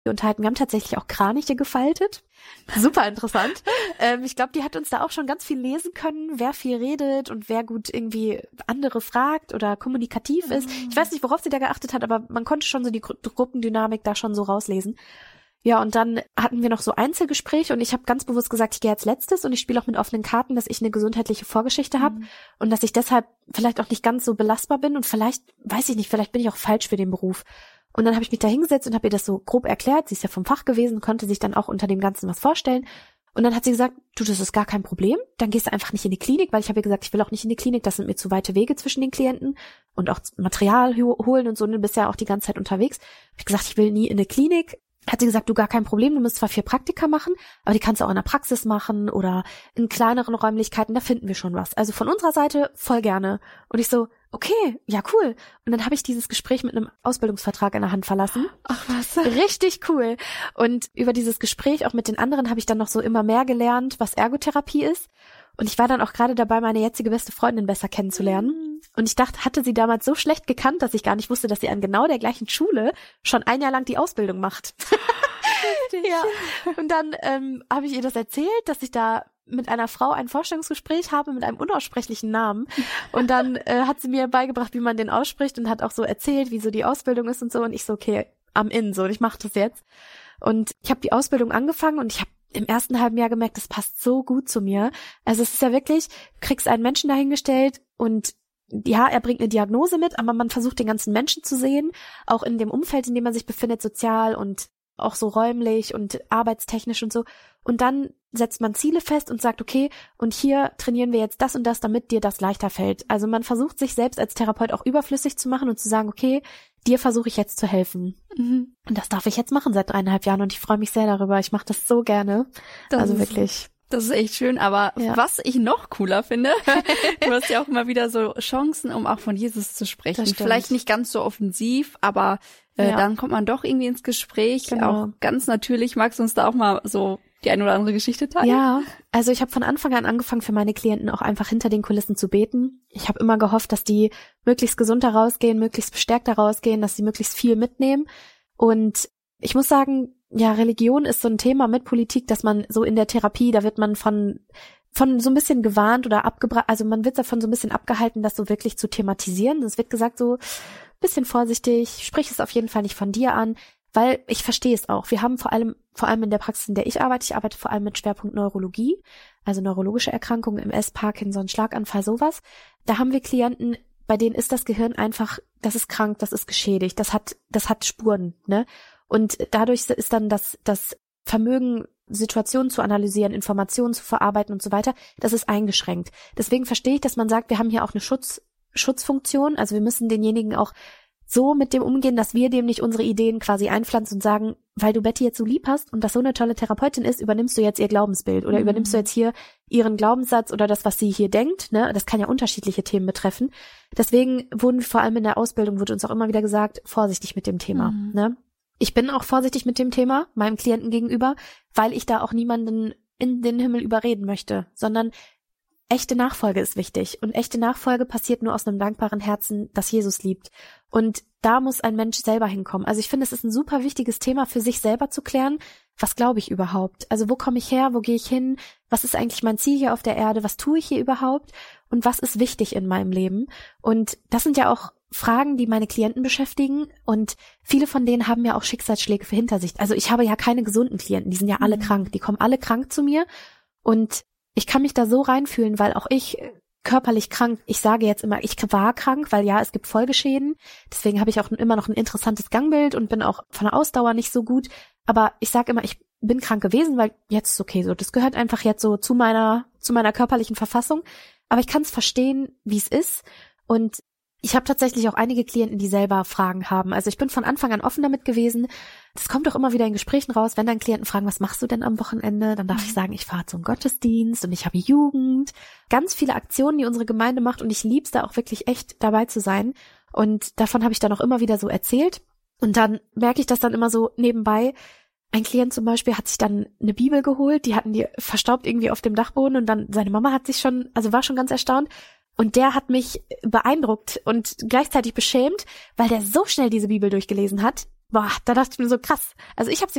unterhalten. Wir haben tatsächlich auch Kraniche gefaltet. Super interessant. Ich glaube, die hat uns da auch schon ganz viel lesen können, wer viel redet und wer gut irgendwie andere fragt oder kommunikativ ist. Ich weiß nicht, worauf sie da geachtet hat, aber man konnte schon so die Gruppendynamik da schon so rauslesen. Ja, und dann hatten wir noch so Einzelgespräche und ich habe ganz bewusst gesagt, ich gehe als letztes und ich spiele auch mit offenen Karten, dass ich eine gesundheitliche Vorgeschichte habe und dass ich deshalb vielleicht auch nicht ganz so belastbar bin und vielleicht, weiß ich nicht, vielleicht bin ich auch falsch für den Beruf. Und dann habe ich mich da hingesetzt und habe ihr das so grob erklärt. Sie ist ja vom Fach gewesen, konnte sich dann auch unter dem Ganzen was vorstellen. Und dann hat sie gesagt, du, das ist gar kein Problem. Dann gehst du einfach nicht in die Klinik, weil ich habe ihr gesagt, ich will auch nicht in die Klinik. Das sind mir zu weite Wege zwischen den Klienten und auch Material holen und so. Und du bist ja auch die ganze Zeit unterwegs. Hab ich gesagt, ich will nie in eine Klinik. Hat sie gesagt, du, gar kein Problem, du musst zwar 4 Praktika machen, aber die kannst du auch in der Praxis machen oder in kleineren Räumlichkeiten, da finden wir schon was. Also von unserer Seite voll gerne. Und ich so, okay, ja cool. Und dann habe ich dieses Gespräch mit einem Ausbildungsvertrag in der Hand verlassen. Ach was. Richtig cool. Und über dieses Gespräch auch mit den anderen habe ich dann noch so immer mehr gelernt, was Ergotherapie ist. Und ich war dann auch gerade dabei, meine jetzige beste Freundin besser kennenzulernen. Und ich dachte, hatte sie damals so schlecht gekannt, dass ich gar nicht wusste, dass sie an genau der gleichen Schule schon 1 Jahr lang die Ausbildung macht. Ja. Und dann habe ich ihr das erzählt, dass ich da mit einer Frau ein Vorstellungsgespräch habe mit einem unaussprechlichen Namen. Und dann hat sie mir beigebracht, wie man den ausspricht und hat auch so erzählt, wie so die Ausbildung ist und so. Und ich so, okay, am in, so, und ich mache das jetzt. Und ich habe die Ausbildung angefangen und ich habe im ersten halben Jahr gemerkt, das passt so gut zu mir. Also es ist ja wirklich, du kriegst einen Menschen dahingestellt und ja, er bringt eine Diagnose mit, aber man versucht den ganzen Menschen zu sehen, auch in dem Umfeld, in dem man sich befindet, sozial und auch so räumlich und arbeitstechnisch und so. Und dann setzt man Ziele fest und sagt, okay, und hier trainieren wir jetzt das und das, damit dir das leichter fällt. Also man versucht sich selbst als Therapeut auch überflüssig zu machen und zu sagen, okay, dir versuche ich jetzt zu helfen. Und das darf ich jetzt machen seit 3,5 Jahren und ich freue mich sehr darüber. Ich mache das so gerne. Wirklich. Das ist echt schön, aber was ich noch cooler finde, du hast ja auch immer wieder so Chancen, um auch von Jesus zu sprechen. Vielleicht nicht ganz so offensiv, aber dann kommt man doch irgendwie ins Gespräch. Genau. Auch ganz natürlich. Magst du uns da auch mal so die eine oder andere Geschichte teilen? Ja, also ich habe von Anfang an angefangen, für meine Klienten auch einfach hinter den Kulissen zu beten. Ich habe immer gehofft, dass die möglichst gesund da rausgehen, möglichst bestärkt da rausgehen, dass sie möglichst viel mitnehmen. Und ich muss sagen, ja, Religion ist so ein Thema mit Politik, dass man so in der Therapie, da wird man von so ein bisschen gewarnt oder also man wird davon so ein bisschen abgehalten, das so wirklich zu thematisieren. Es wird gesagt so, bisschen vorsichtig, sprich es auf jeden Fall nicht von dir an, weil ich verstehe es auch. Wir haben vor allem in der Praxis, in der ich arbeite vor allem mit Schwerpunkt Neurologie, also neurologische Erkrankungen, MS, Parkinson, Schlaganfall, sowas. Da haben wir Klienten, bei denen ist das Gehirn einfach, das ist krank, das ist geschädigt, das hat Spuren, ne? Und dadurch ist dann das Vermögen, Situationen zu analysieren, Informationen zu verarbeiten und so weiter, das ist eingeschränkt. Deswegen verstehe ich, dass man sagt, wir haben hier auch eine Schutzfunktion, also wir müssen denjenigen auch so mit dem umgehen, dass wir dem nicht unsere Ideen quasi einpflanzen und sagen, weil du Betty jetzt so lieb hast und das so eine tolle Therapeutin ist, übernimmst du jetzt ihr Glaubensbild oder übernimmst du jetzt hier ihren Glaubenssatz oder das, was sie hier denkt, ne? Das kann ja unterschiedliche Themen betreffen. Deswegen wurden vor allem in der Ausbildung, wurde uns auch immer wieder gesagt, vorsichtig mit dem Thema, ne? Ich bin auch vorsichtig mit dem Thema, meinem Klienten gegenüber, weil ich da auch niemanden in den Himmel überreden möchte, sondern echte Nachfolge ist wichtig. Und echte Nachfolge passiert nur aus einem dankbaren Herzen, das Jesus liebt. Und da muss ein Mensch selber hinkommen. Also ich finde, es ist ein super wichtiges Thema für sich selber zu klären. Was glaube ich überhaupt? Also wo komme ich her? Wo gehe ich hin? Was ist eigentlich mein Ziel hier auf der Erde? Was tue ich hier überhaupt? Und was ist wichtig in meinem Leben? Und das sind ja auch Fragen, die meine Klienten beschäftigen. Und viele von denen haben ja auch Schicksalsschläge hinter sich. Also ich habe ja keine gesunden Klienten. Die sind ja alle krank. Die kommen alle krank zu mir. Und ich kann mich da so reinfühlen, weil auch ich körperlich krank, ich sage jetzt immer, ich war krank, weil ja, es gibt Folgeschäden. Deswegen habe ich auch immer noch ein interessantes Gangbild und bin auch von der Ausdauer nicht so gut. Aber ich sage immer, ich bin krank gewesen, weil jetzt ist okay so. Das gehört einfach jetzt so zu meiner körperlichen Verfassung. Aber ich kann es verstehen, wie es ist. Und ich habe tatsächlich auch einige Klienten, die selber Fragen haben. Also ich bin von Anfang an offen damit gewesen. Das kommt doch immer wieder in Gesprächen raus, wenn dann Klienten fragen, was machst du denn am Wochenende? Dann darf ich sagen, ich fahre zum Gottesdienst und ich habe Jugend. Ganz viele Aktionen, die unsere Gemeinde macht und ich lieb's da auch wirklich echt dabei zu sein. Und davon habe ich dann auch immer wieder so erzählt. Und dann merke ich das dann immer so nebenbei. Ein Klient zum Beispiel hat sich dann eine Bibel geholt, die hatten die verstaubt irgendwie auf dem Dachboden und dann seine Mama war schon ganz erstaunt. Und der hat mich beeindruckt und gleichzeitig beschämt, weil der so schnell diese Bibel durchgelesen hat. da dachte ich mir so krass. Also ich habe sie